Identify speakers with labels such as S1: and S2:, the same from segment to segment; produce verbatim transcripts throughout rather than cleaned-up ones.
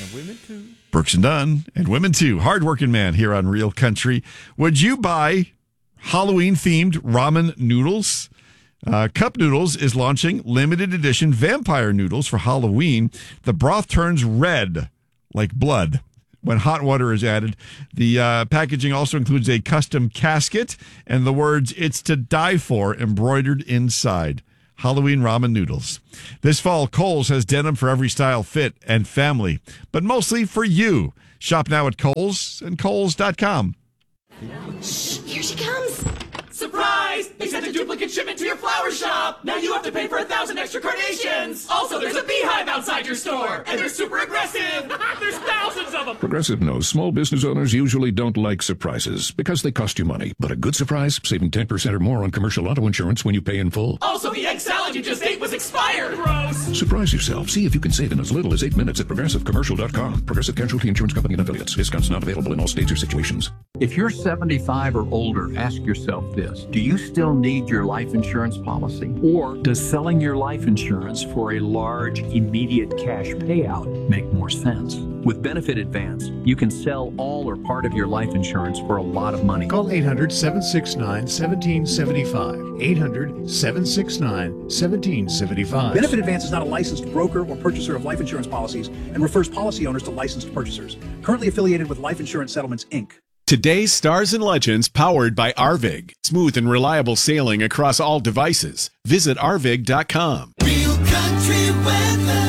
S1: women too.
S2: Brooks and Dunn and women too. Hardworking man here on Real Country. Would you buy Halloween-themed ramen noodles? Uh, Cup Noodles is launching limited edition vampire noodles for Halloween. The broth turns red like blood when hot water is added. The uh, packaging also includes a custom casket and the words "It's to die for" embroidered inside. Halloween ramen noodles. This fall, Kohl's has denim for every style, fit, and family, but mostly for you. Shop now at Kohl's and Kohl's dot com.
S3: Shh, here she comes.
S4: Surprise! They sent a duplicate shipment to your flower shop. Now you have to pay for a thousand extra carnations. Also, there's a beehive outside your store, and they're super aggressive. There's thousands of them.
S5: Progressive knows small business owners usually don't like surprises because they cost you money. But a good surprise, saving ten percent or more on commercial auto insurance when you pay in full.
S4: Also, the egg salad you just ate was expired. Gross.
S5: Surprise yourself. See if you can save in as little as eight minutes at progressive commercial dot com. Progressive Casualty Insurance Company and affiliates. Discounts not available in all states or situations.
S6: If you're seventy-five or older, ask yourself this. Do you still need your life insurance policy? Or does selling your life insurance for a large, immediate cash payout make more sense? With Benefit Advance, you can sell all or part of your life insurance for a lot of money.
S7: Call eight hundred, seven six nine, one seven seven five. eight hundred, seven six nine, one seven seven five.
S8: Benefit Advance is not a licensed broker or purchaser of life insurance policies and refers policy owners to licensed purchasers. Currently affiliated with Life Insurance Settlements, Incorporated.
S9: Today's Stars and Legends powered by Arvig. Smooth and reliable sailing across all devices. Visit arvig dot com.
S10: Real Country weather.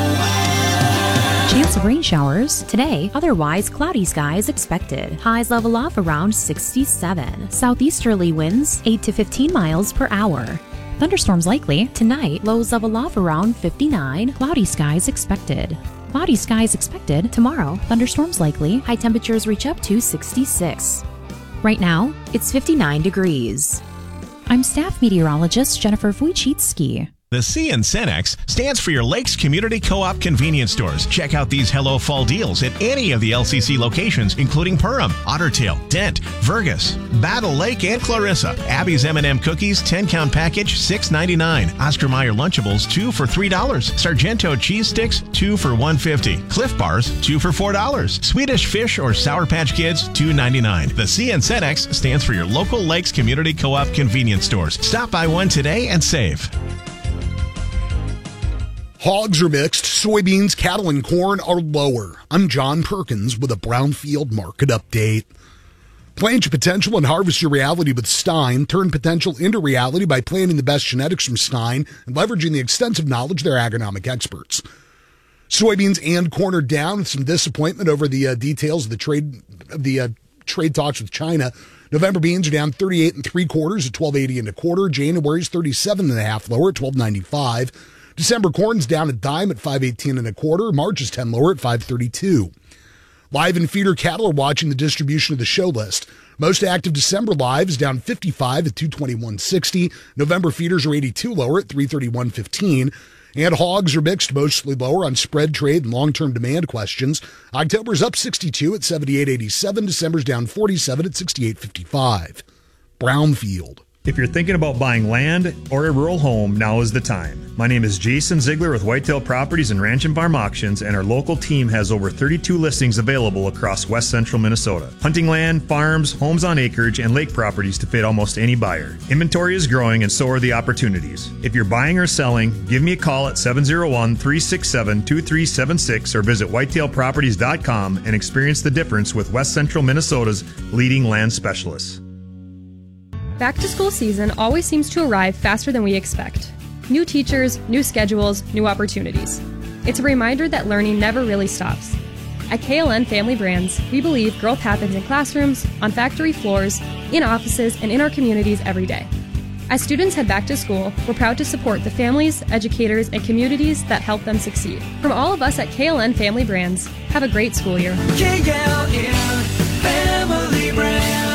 S11: Chance of rain showers today, otherwise cloudy skies expected. Highs level off around sixty-seven. Southeasterly winds eight to fifteen miles per hour. Thunderstorms likely tonight, lows level off around fifty-nine. Cloudy skies expected. Cloudy skies expected tomorrow. Thunderstorms likely. High temperatures reach up to sixty-six. Right now, it's fifty-nine degrees. I'm staff meteorologist Jennifer Wojcicki.
S12: The C in Cenex stands for your Lakes Community Co-op convenience stores. Check out these Hello Fall deals at any of the L C C locations, including Perham, Ottertail, Dent, Vergas, Battle Lake, and Clarissa. Abby's M and M cookies, ten count package, six ninety-nine. Oscar Mayer Lunchables, two for three dollars. Sargento cheese sticks, two for one fifty. Cliff Bars, two for four dollars. Swedish Fish or Sour Patch Kids, two ninety-nine. The C in Cenex stands for your local Lakes Community Co-op convenience stores. Stop by one today and save.
S13: Hogs are mixed, soybeans, cattle, and corn are lower. I'm John Perkins with a Brownfield Market Update. Plant your potential and harvest your reality with Stein. Turn potential into reality by planting the best genetics from Stein and leveraging the extensive knowledge of their agronomic experts. Soybeans and corn are down with some disappointment over the uh, details of the trade of the uh, trade talks with China. November beans are down thirty-eight and three quarters at twelve eighty and a quarter. January's thirty-seven and a half lower at twelve ninety-five. December corn's down a dime at five eighteen and a quarter. March is ten lower at five thirty-two. Live and feeder cattle are watching the distribution of the show list. Most active December live is down fifty-five at two twenty-one sixty. November feeders are eighty-two lower at three thirty-one fifteen. And hogs are mixed, mostly lower on spread trade and long-term demand questions. October's up sixty-two at seventy-eight eighty-seven. December's down forty-seven at sixty-eight fifty-five. Brownfield.
S14: If you're thinking about buying land or a rural home, now is the time. My name is Jason Ziegler with Whitetail Properties and Ranch and Farm Auctions, and our local team has over thirty-two listings available across west central Minnesota. Hunting land, farms, homes on acreage, and lake properties to fit almost any buyer. Inventory is growing and so are the opportunities. If you're buying or selling, give me a call at seven oh one, three six seven, two three seven six or visit whitetail properties dot com and experience the difference with west central Minnesota's leading land specialists.
S15: Back to school season always seems to arrive faster than we expect. New teachers, new schedules, new opportunities. It's a reminder that learning never really stops. At K L N Family Brands, we believe growth happens in classrooms, on factory floors, in offices, and in our communities every day. As students head back to school, we're proud to support the families, educators, and communities that help them succeed. From all of us at K L N Family Brands, have a great school year.
S10: K L N Family Brands.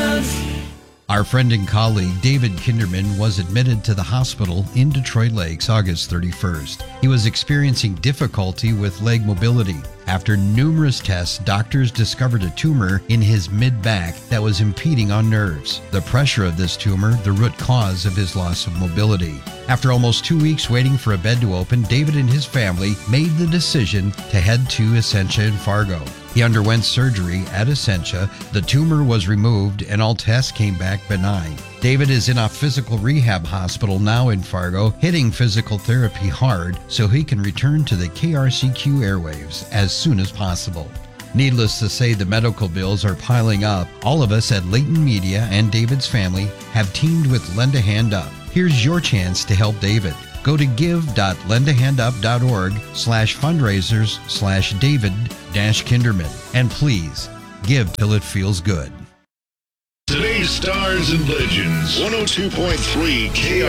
S16: Our friend and colleague David Kinderman was admitted to the hospital in Detroit Lakes August thirty-first. He was experiencing difficulty with leg mobility. After numerous tests, doctors discovered a tumor in his mid-back that was impeding on nerves. The pressure of this tumor, the root cause of his loss of mobility. After almost two weeks waiting for a bed to open, David and his family made the decision to head to Essentia in Fargo. He underwent surgery at Essentia, the tumor was removed, and all tests came back benign. David is in a physical rehab hospital now in Fargo, hitting physical therapy hard so he can return to the K R C Q airwaves as soon as possible. Needless to say, the medical bills are piling up. All of us at Leighton Media and David's family have teamed with Lend a Hand Up. Here's your chance to help David. Go to give.lendahandup.org slash fundraisers slash David dash Kinderman. And please, give till it feels good.
S1: Today's Stars and Legends, one oh two point three K